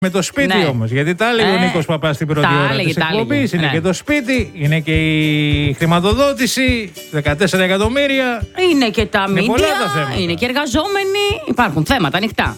με το σπίτι όμως. Γιατί τα έλεγε ο Νίκος Παπάς στην πρώτη ώρα της εκπομπής. Είναι και το σπίτι, είναι και η χρηματοδότηση, 14 εκατομμύρια. Είναι και τα μίντια, είναι και εργαζόμενοι. Υπάρχουν θέματα ανοιχτά.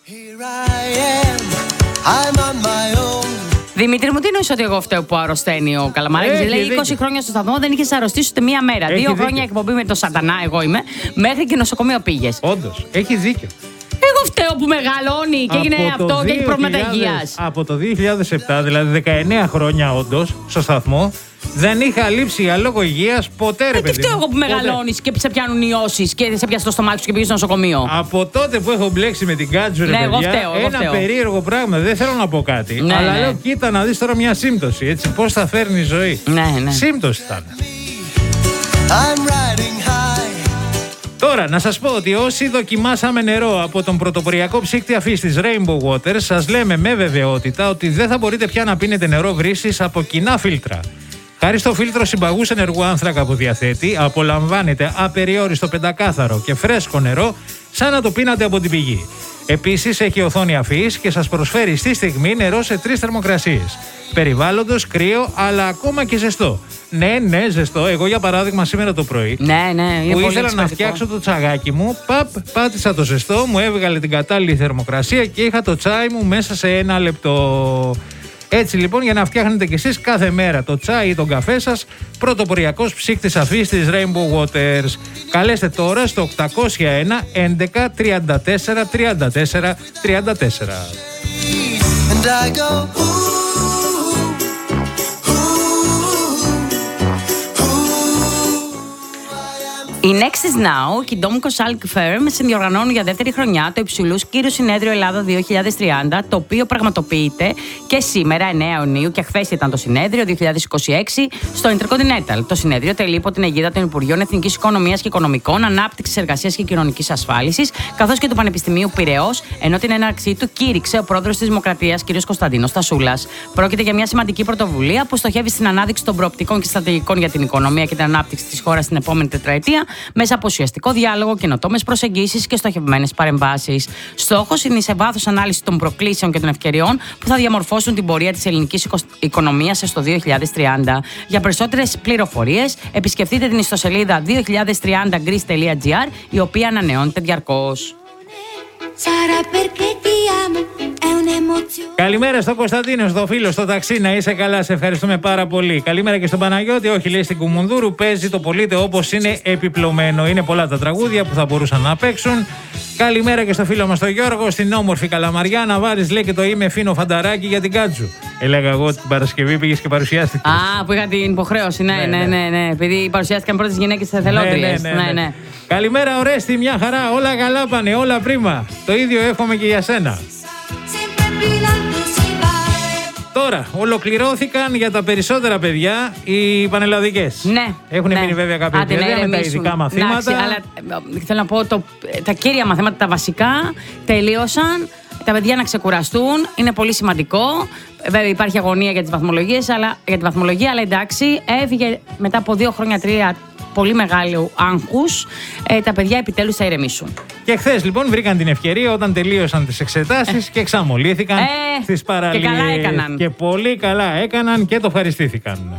Δημήτρη μου, τι εννοείς ότι εγώ φταίω που αρρωσταίνει ο Καλαμαράκης? Λέει 20 χρόνια στο σταθμό δεν είχες αρρωστήσει ούτε μία μέρα. 2 χρόνια εκπομπή με το σατανά, εγώ είμαι, μέχρι και νοσοκομείο πήγες. Όντως, έχει δίκιο. Εγώ φταίω που μεγαλώνει και έγινε αυτό και έχει προβλήματα υγείας. Από το 2007, δηλαδή 19 χρόνια όντως, στο σταθμό, δεν είχα λείψει για λόγο υγείας ποτέ, ρε παιδί. Τι φταίω εγώ που μεγαλώνεις και σε πιάνουν ιώσεις και σε πιάσει το στομάχι σου και πήγες στο νοσοκομείο? Από τότε που έχω μπλέξει με την Κάτζου, ρε παιδιά, ένα περίεργο πράγμα. Δεν θέλω να πω κάτι. Αλλά λέω, κοίτα να δεις τώρα μια σύμπτωση. Έτσι, πώς θα φέρνει η ζωή. Σύμπτωση ήταν. Τώρα, να σας πω ότι όσοι δοκιμάσαμε νερό από τον πρωτοποριακό ψύκτη αφής της Rainbow Waters, σας λέμε με βεβαιότητα ότι δεν θα μπορείτε πια να πίνετε νερό βρύσης από κοινά φίλτρα. Χάρη στο φίλτρο συμπαγούς ενεργού άνθρακα που διαθέτει, απολαμβάνετε απεριόριστο πεντακάθαρο και φρέσκο νερό, σαν να το πίνατε από την πηγή. Επίσης, έχει οθόνη αφής και σας προσφέρει στη στιγμή νερό σε 3 θερμοκρασίες. Περιβάλλοντος, κρύο, αλλά ακόμα και ζεστό. Ναι, ζεστό. Εγώ, για παράδειγμα, σήμερα το πρωί, που ήθελα να φτιάξω το τσαγάκι μου, πάτησα το ζεστό, μου έβγαλε την κατάλληλη θερμοκρασία και είχα το τσάι μου μέσα σε 1 λεπτό. Έτσι λοιπόν, για να φτιάχνετε κι εσείς κάθε μέρα το τσάι ή τον καφέ σας, πρωτοποριακός ψύκτης αφής της Rainbow Waters. Καλέστε τώρα στο 801 11 34 34 34. Η Nexus Now και η Domco Salk Firm συνδιοργανώνουν για δεύτερη χρονιά το υψηλού Κύριο Συνέδριο Ελλάδα 2030, το οποίο πραγματοποιείται και σήμερα, 9 Ιουνίου, και χθες ήταν το συνέδριο 2026, στο Intercontinental. Το συνέδριο τελεί υπό την αιγίδα των Υπουργείων Εθνικής Οικονομίας και Οικονομικών, Ανάπτυξης, Εργασίας και Κοινωνικής Ασφάλισης, καθώς και του Πανεπιστημίου Πειραιώς, ενώ την έναρξή του κήρυξε ο πρόεδρος της Δημοκρατίας, κ. Κωνσταντίνος Τασούλας. Πρόκειται για μια σημαντική πρωτοβουλία που στοχεύει στην ανάδειξη των προοπτικών και στρατηγικών για την οικονομία και την ανάπτυξη της χώρας στην επόμενη τετραετία, μέσα από ουσιαστικό διάλογο, καινοτόμες προσεγγίσεις και στοχευμένες παρεμβάσεις. Στόχος είναι η σε βάθος ανάλυση των προκλήσεων και των ευκαιριών που θα διαμορφώσουν την πορεία της ελληνικής οικονομίας στο 2030. Για περισσότερες πληροφορίες, επισκεφτείτε την ιστοσελίδα 2030greece.gr, η οποία ανανεώνεται διαρκώς. Καλημέρα στον Κωνσταντίνο, στο φίλο, στο ταξί, να είσαι καλά, σε ευχαριστούμε πάρα πολύ. Καλημέρα και στον Παναγιώτη, όχι λέει στην Κουμουνδούρου, παίζει το πολίτε όπως είναι επιπλωμένο. Είναι πολλά τα τραγούδια που θα μπορούσαν να παίξουν. Καλημέρα και στο φίλο μας τον Γιώργο, στην όμορφη Καλαμαριά. Να βάλεις, λέει, και το είμαι φίνο φανταράκι για την Κάτζου. Έλεγα εγώ την Παρασκευή πήγες και παρουσιάστηκες. Που είχα την υποχρέωση, ναι. Επειδή παρουσιάστηκαν πρώτες γυναίκες εθελόντριες. Ναι. Καλημέρα, Ορέστη, μια χαρά. Όλα καλά πάνε, όλα πρίμα. Το ίδιο εύχομαι και για σένα. Τώρα, ολοκληρώθηκαν για τα περισσότερα παιδιά οι πανελλαδικές. Ναι. Έχουν μείνει βέβαια κάποια παιδιά με τα ειδικά μαθήματα. Αλλά θέλω να πω, τα κύρια μαθήματα, τα βασικά, τελείωσαν. Τα παιδιά να ξεκουραστούν, είναι πολύ σημαντικό. Βέβαια υπάρχει αγωνία για τις βαθμολογίες, για τη βαθμολογία, αλλά εντάξει, έφυγε μετά από 2 χρόνια, 3 πολύ μεγάλου άγχους. Τα παιδιά επιτέλους θα ηρεμήσουν. Και χθες λοιπόν βρήκαν την ευκαιρία όταν τελείωσαν τις εξετάσεις και εξαμολύθηκαν στις παραλίες. Και καλά έκαναν. Και πολύ καλά έκαναν και το ευχαριστήθηκαν.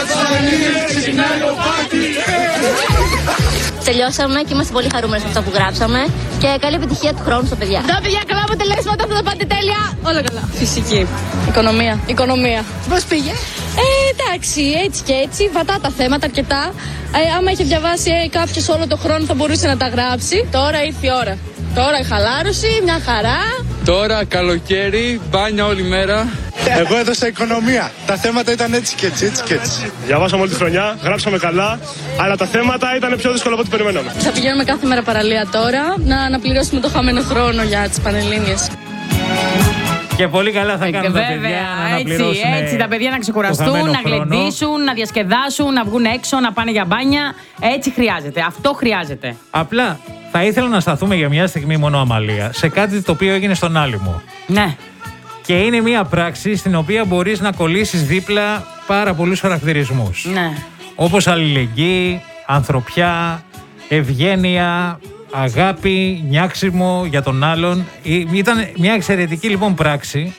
Τελειώσαμε και είμαστε πολύ χαρούμενοι με αυτό που γράψαμε και καλή επιτυχία του χρόνου στα παιδιά. Τα παιδιά, καλά αποτελέσματα, θα τα πάτε τέλεια. Όλα καλά. Φυσική. Οικονομία. Πώς πήγε? Εντάξει, έτσι και έτσι. Βατά τα θέματα αρκετά. Άμα είχε διαβάσει κάποιος όλο το χρόνο θα μπορούσε να τα γράψει. Τώρα ήρθε η ώρα. Τώρα η χαλάρωση, μια χαρά. Τώρα καλοκαίρι, μπάνια όλη μέρα. Εγώ έδωσα οικονομία. Τα θέματα ήταν έτσι και έτσι, έτσι και έτσι. Διαβάσαμε όλη τη χρονιά, γράψαμε καλά, αλλά τα θέματα ήταν πιο δύσκολα από ό,τι περιμέναμε. Θα πηγαίνουμε κάθε μέρα παραλία τώρα, να αναπληρώσουμε το χαμένο χρόνο για τις Πανελλήνιες. Και πολύ καλά θα κάνουν τα παιδιά να αναπληρώσουν. Έτσι, τα παιδιά να ξεκουραστούν, να γλεντήσουν, να διασκεδάσουν, να βγουν έξω, να πάνε για μπάνια. Έτσι χρειάζεται. Αυτό χρειάζεται. Απλά θα ήθελα να σταθούμε για μια στιγμή μόνο, Αμαλία, σε κάτι το οποίο έγινε στον Άλυμο. Ναι. Και είναι μια πράξη στην οποία μπορείς να κολλήσεις δίπλα πάρα πολλούς χαρακτηρισμούς. Ναι. Όπως αλληλεγγύη, ανθρωπιά, ευγένεια, αγάπη, νιάξιμο για τον άλλον. Ήταν μια εξαιρετική λοιπόν πράξη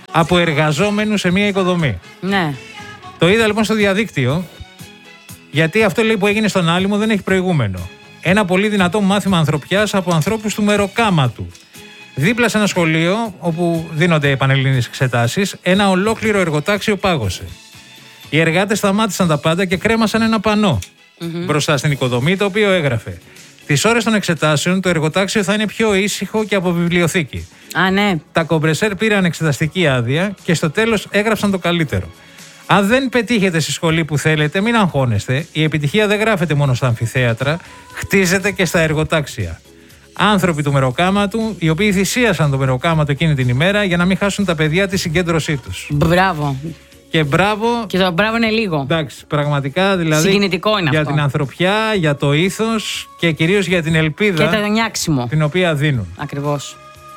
από εργαζόμενους σε μια οικοδομή. Ναι. Το είδα λοιπόν στο διαδίκτυο, γιατί αυτό λέει που έγινε στον Άλυμο δεν έχει προηγούμενο. Ένα πολύ δυνατό μάθημα ανθρωπιάς από ανθρώπους του Μεροκάματου. Δίπλα σε ένα σχολείο όπου δίνονται πανελλήνιες εξετάσεις, ένα ολόκληρο εργοτάξιο πάγωσε. Οι εργάτες σταμάτησαν τα πάντα και κρέμασαν ένα πανό μπροστά στην οικοδομή, το οποίο έγραφε: τις ώρες των εξετάσεων το εργοτάξιο θα είναι πιο ήσυχο και από βιβλιοθήκη. Α, ναι. Τα κομπρεσέρ πήραν εξεταστική άδεια και στο τέλος έγραψαν το καλύτερο. Αν δεν πετύχετε στη σχολή που θέλετε, μην αγχώνεστε. Η επιτυχία δεν γράφεται μόνο στα αμφιθέατρα, χτίζεται και στα εργοτάξια. Άνθρωποι του Μεροκάματου, οι οποίοι θυσίασαν το Μεροκάματο εκείνη την ημέρα για να μην χάσουν τα παιδιά τη συγκέντρωσή τους. Μπράβο. Και μπράβο. Και το μπράβο είναι λίγο. Εντάξει, πραγματικά δηλαδή. Συγκινητικό είναι για αυτό. την ανθρωπιά, για το ήθος και κυρίως για την ελπίδα. Και το νιάξιμο. Την οποία δίνουν. Ακριβώς.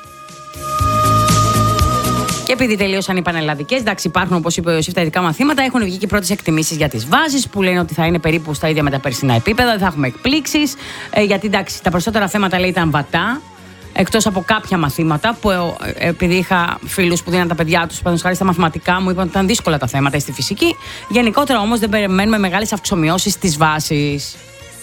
Και επειδή τελείωσαν οι πανελλαδικές, εντάξει, υπάρχουν, όπως είπε ο Ιωσήφ, τα ειδικά μαθήματα. Έχουν βγει και πρώτες εκτιμήσεις για τις βάσεις που λένε ότι θα είναι περίπου στα ίδια με τα περσινά επίπεδα. Δεν θα έχουμε εκπλήξεις. Γιατί εντάξει, τα περισσότερα θέματα λέει ήταν βατά. Εκτός από κάποια μαθήματα που επειδή είχα φίλους που δίναν τα παιδιά τους, παραδείγματος χάρη στα μαθηματικά, μου είπαν ότι ήταν δύσκολα τα θέματα στη φυσική. Γενικότερα όμως δεν περιμένουμε μεγάλες αυξομοιώσεις στις βάσεις.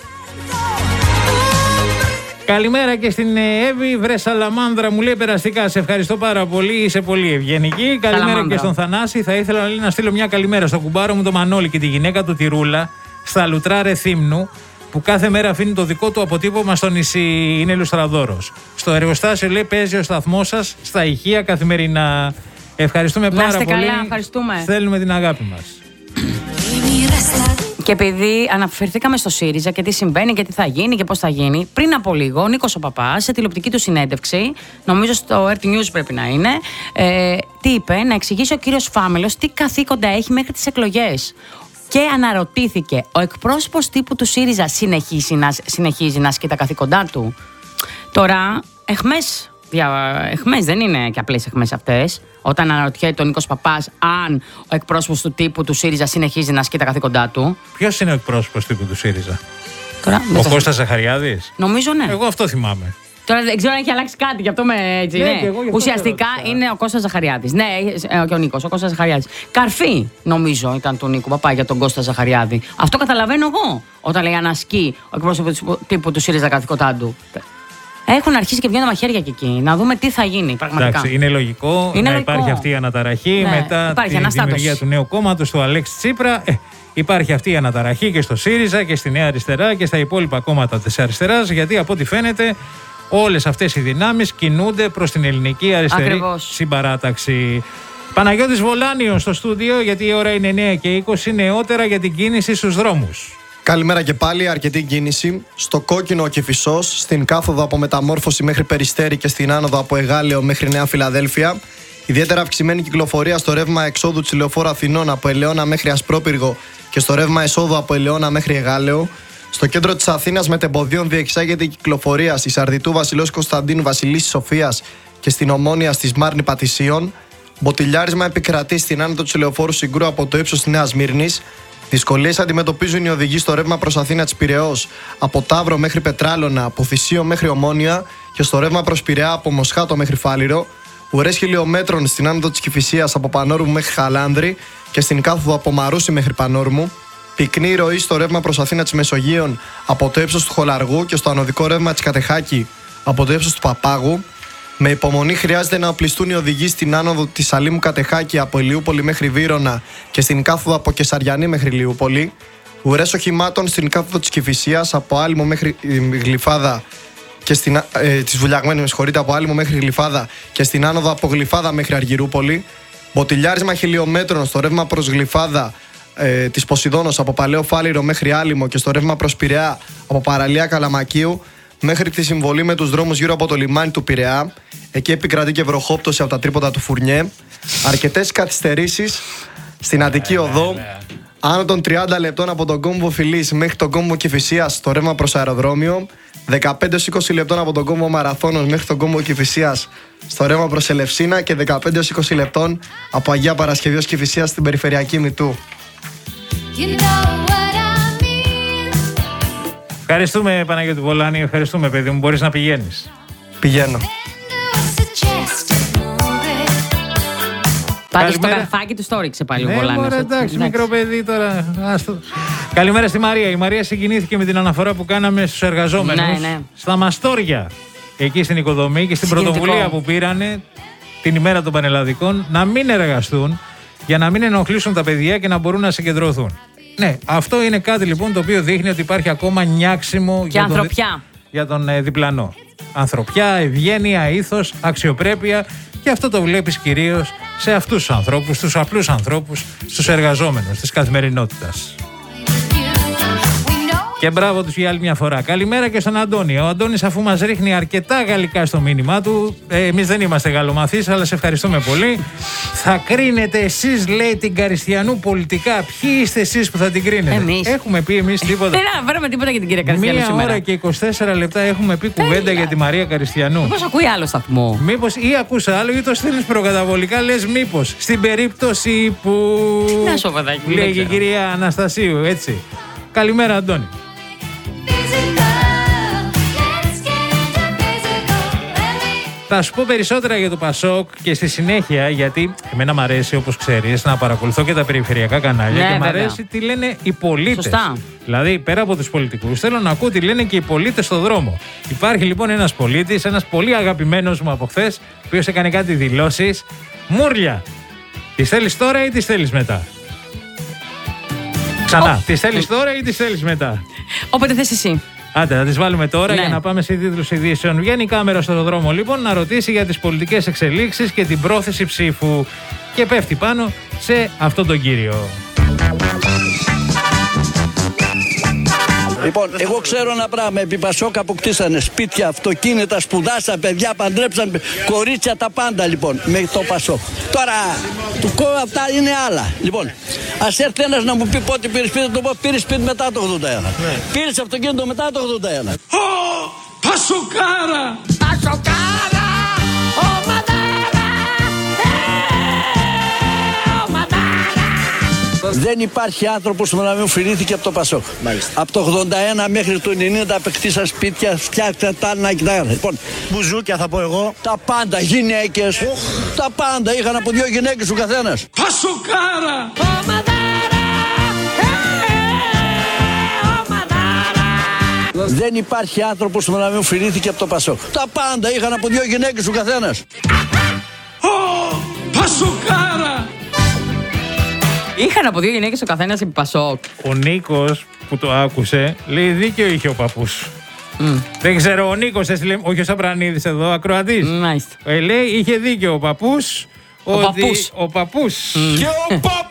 Καλημέρα και στην Εύη. Βρε Σαλαμάνδρα, μου λέει περαστικά. Σε ευχαριστώ πάρα πολύ. Είσαι πολύ ευγενική. Καλημέρα και στον Θανάση. Θα ήθελα να στείλω μια καλημέρα στο κουμπάρο μου, τον Μανώλη, και τη γυναίκα του, τη Ρούλα, στα Λουτρά Ρεθύμνου, που κάθε μέρα αφήνει το δικό του αποτύπωμα στο νησί. Είναι ηλουστραδόρος. Στο εργοστάσιο, λέει, παίζει ο σταθμός σας στα ηχεία καθημερινά. Ευχαριστούμε πάρα πολύ. Καλά, ευχαριστούμε. Στέλνουμε την αγάπη μας. Και επειδή αναφερθήκαμε στο ΣΥΡΙΖΑ και τι συμβαίνει και τι θα γίνει και πώς θα γίνει, πριν από λίγο ο Νίκος ο Παπάς σε τηλεοπτική του συνέντευξη, νομίζω στο RT News πρέπει να είναι, τι είπε, να εξηγήσει ο κύριος Φάμελος τι καθήκοντα έχει μέχρι τις εκλογές. Και αναρωτήθηκε, ο εκπρόσωπος τύπου του ΣΥΡΙΖΑ συνεχίζει να ασκεί τα καθήκοντά του? Τώρα, εχμές δεν είναι και απλές εχμές αυτές. Όταν αναρωτιέται ο Νίκος Παπάς αν ο εκπρόσωπος του τύπου του ΣΥΡΙΖΑ συνεχίζει να ασκεί τα καθήκοντά του. Ποιος είναι ο εκπρόσωπος τύπου του ΣΥΡΙΖΑ? Τώρα, ο Κώστας Ζαχαριάδης. Νομίζω ναι. Εγώ αυτό θυμάμαι. Τώρα δεν ξέρω αν έχει αλλάξει κάτι, γι' αυτό έτσι. Ναι. Ουσιαστικά είναι ο Κώστας Ζαχαριάδης. Ναι, και ο Νίκος, ο Κώστας Ζαχαριάδης. Καρφί, νομίζω, ήταν του Νίκου Παπά για τον Κώστα Ζαχαριάδη. Αυτό καταλαβαίνω εγώ όταν λέει αν ασκεί ο εκπρόσωπος τύπου του ΣΥΡΙΖΑ καθήκοντά του. Έχουν αρχίσει και βγαίνουν τα μαχαίρια και εκεί. Να δούμε τι θα γίνει πραγματικά. Εντάξει, είναι λογικό να υπάρχει αυτή η αναταραχή μετά τη δημιουργία του νέου κόμματος του Αλέξη Τσίπρα. Υπάρχει αυτή η αναταραχή και στο ΣΥΡΙΖΑ και στη Νέα Αριστερά και στα υπόλοιπα κόμματα της αριστεράς, γιατί από ό,τι φαίνεται όλες αυτές οι δυνάμεις κινούνται προς την ελληνική αριστερή συμπαράταξη. Παναγιώτης Βολάνιος στο στούντιο, γιατί η ώρα είναι 9:20, νεότερα για την κίνηση στους δρόμους. Καλημέρα και πάλι. Αρκετή κίνηση στο Κόκκινο και Κηφισός, στην κάθοδο από Μεταμόρφωση μέχρι Περιστέρι και στην άνοδο από Εγάλεο μέχρι Νέα Φιλαδέλφια. Ιδιαίτερα αυξημένη κυκλοφορία στο ρεύμα εξόδου της Λεωφόρου Αθηνών από Ελαιώνα μέχρι Ασπρόπυργο και στο ρεύμα εσόδου από Ελαιώνα μέχρι Εγάλεο. Στο κέντρο της Αθήνας μετεμποδίων διεξάγεται η κυκλοφορία στη Σαρδιτού Βασιλός Κωνσταντίνου Βασιλίσσης Σοφίας και στην Ομόνια στη Σμάρνη Πατησίων. Μποτιλιάρισμα επικρατεί στην άνοδο της Λεωφόρου Συγκρού από το ύψος της Νέας Σμύρνης. Δυσκολίες αντιμετωπίζουν οι οδηγοί στο ρεύμα προς Αθήνα της Πειραιώς από Ταύρο μέχρι Πετράλωνα, από Θησίο μέχρι Ομόνια και στο ρεύμα προς Πειραιά από Μοσχάτο μέχρι Φάληρο. Ουρές χιλιομέτρων στην άνοδο της Κηφισίας από Πανόρμου μέχρι Χαλάνδρη και στην κάθοδο από Μαρούσι μέχρι Πανόρμου. Πυκνή ροή στο ρεύμα προς Αθήνα της Μεσογείων από το ύψος του Χολαργού και στο ανωδικό ρεύμα της Κατεχάκη από το ύψος του Παπάγου. Με υπομονή χρειάζεται να οπλιστούν οι οδηγοί στην άνοδο της Σαλήμου Κατεχάκη από Ηλιούπολη μέχρι Βύρωνα και στην κάθοδο από Κεσαριανή μέχρι Ηλιούπολη. Ουρές οχημάτων στην κάθοδο της Κηφισίας από Άλυμο μέχρι Γλυφάδα και στην, της Βουλιαγμένης, με συγχωρείτε, από Άλυμο μέχρι Γλυφάδα και στην άνοδο από Γλυφάδα μέχρι Αργυρούπολη. Μποτιλιάρισμα χιλιομέτρων στο ρεύμα προς Γλυφάδα της Ποσειδώνος από Παλαιό Φάληρο μέχρι Άλυμο και στο ρεύμα προς Πειραιά από Παραλία Καλαμακίου μέχρι τη συμβολή με τους δρόμους γύρω από το λιμάνι του Πειραιά. Εκεί επικρατεί και βροχόπτωση από τα τρύποντα του Φουρνιέ. Αρκετές καθυστερήσεις στην Αττική Οδό. Άνω των 30 λεπτών από τον κόμβο Φιλής μέχρι τον κόμβο Κηφισίας στο ρεύμα προς αεροδρόμιο. 15-20 λεπτών από τον κόμβο Μαραθώνος μέχρι τον κόμβο Κηφισίας στο ρεύμα προς Ελευσίνα και 15-20 λεπτών από Αγία Παρασκευής Κηφισίας στην περιφερειακή Μητού. Ευχαριστούμε, Παναγιώτη Βολάνη, ευχαριστούμε, παιδί μου. Μπορείς να πηγαίνεις. Πηγαίνω. Πάντως το καρφάκι του το έριξε πάλι ο Βολάνος. Εντάξει, μικρό παιδί τώρα. Καλημέρα στη Μαρία. Η Μαρία συγκινήθηκε με την αναφορά που κάναμε στους εργαζόμενους στα Μαστόρια, εκεί στην οικοδομή, και στην πρωτοβουλία που πήρανε την ημέρα των Πανελλαδικών να μην εργαστούν για να μην ενοχλήσουν τα παιδιά και να μπορούν να συγκεντρωθούν. Ναι, αυτό είναι κάτι λοιπόν το οποίο δείχνει ότι υπάρχει ακόμα νιάξιμο και ανθρωπιά για τον διπλανό. Ανθρωπιά, ευγένεια, ήθος, αξιοπρέπεια, και αυτό το βλέπεις κυρίως σε αυτούς τους ανθρώπους, τους απλούς ανθρώπους, στους εργαζόμενους της καθημερινότητας. Και μπράβο τους για άλλη μια φορά. Καλημέρα και στον Αντώνη. Ο Αντώνης, αφού μας ρίχνει αρκετά γαλλικά στο μήνυμά του, εμείς δεν είμαστε γαλλομαθείς, αλλά σε ευχαριστούμε πολύ. Θα κρίνετε εσείς, λέει, την Καριστιανού πολιτικά. Ποιοι είστε εσείς που θα την κρίνετε? Εμείς. Έχουμε πει εμείς τίποτα? Δεν αναφέραμε τίποτα για την κυρία Καριστιανού σήμερα. Μία ώρα και 24 λεπτά έχουμε πει κουβέντα για τη Μαρία Καριστιανού. Μήπως ακούει άλλο σταθμό? Μήπως ή ακούσα άλλο ή το στέλνεις προκαταβολικά, λες μήπως. Στην περίπτωση που. Να σου παιδάκι, λέγει η κυρία Αναστασίου, έτσι. Καλημέρα, Αντώνη. Θα σου πω περισσότερα για το Πασόκ και στη συνέχεια, γιατί εμένα μ' αρέσει, όπως ξέρεις, να παρακολουθώ και τα περιφερειακά κανάλια, και μ' αρέσει τι λένε οι πολίτες. Σωστά. Δηλαδή, πέρα από τους πολιτικούς, θέλω να ακούω τι λένε και οι πολίτες στον δρόμο. Υπάρχει λοιπόν ένας πολίτης, ένας πολύ αγαπημένος μου από χθες, ο οποίος έκανε κάτι δηλώσεις. Μούρλια, τις θέλεις τώρα ή τις θέλεις μετά? Ξανά, τις θέλεις τώρα ή τις θέλεις μετά? Όποτε θες εσύ. Άντε, να τις βάλουμε τώρα για να πάμε σε τίτλους ειδήσεων. Βγαίνει η κάμερα στον δρόμο λοιπόν να ρωτήσει για τις πολιτικές εξελίξεις και την πρόθεση ψήφου. Και πέφτει πάνω σε αυτόν τον κύριο. Λοιπόν, εγώ ξέρω ένα πράγμα. Επί Πασόκ αποκτήσανε σπίτια, αυτοκίνητα, σπουδάσαν, παιδιά, παντρέψαν, κορίτσια, τα πάντα λοιπόν με το Πασόκ. Τώρα, του κόμμα αυτά είναι άλλα. Λοιπόν, ας έρθει ένας να μου πει πότε πήρε σπίτι, να το πω πήρε σπίτι μετά το 81. Ναι. Πήρε αυτοκίνητο μετά το 81. Πασοκάρα! Πασοκάρα! Δεν υπάρχει άνθρωπος που να μην οφειλήθηκε από το Πασόκ. Από το 81 μέχρι το 90 απεκτήσαν σπίτια, φτιάξαν τα άλλα και τα άλλα. Λοιπόν, μπουζούκια θα πω εγώ. Τα πάντα, γυναίκες. Τα πάντα, είχαν από 2 γυναίκες ο καθένας. Πασοκάρα! Δεν υπάρχει άνθρωπος που να μην οφειλήθηκε από το Πασόκ. Τα πάντα, είχαν από 2 γυναίκες ο καθένας. Πασοκάρα! Είχαν από 2 γυναίκες ο καθένας επί Πασόκ. Ο Νίκος που το άκουσε λέει δίκιο είχε ο παππούς. Δεν ξέρω, ο Νίκος έστειλε, όχι ο Σαπρανίδης εδώ, ακροατής. Μάλιστα. Λέει είχε δίκιο ο παππούς. Ο παππούς. Ο παππούς. Και ο παππούς.